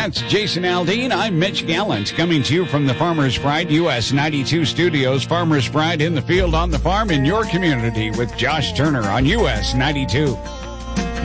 That's Jason Aldean. I'm Mitch Gallant, coming to you from the Farmers Pride US 92 studios. Farmers Pride in the field, on the farm, in your community with Josh Turner on US 92.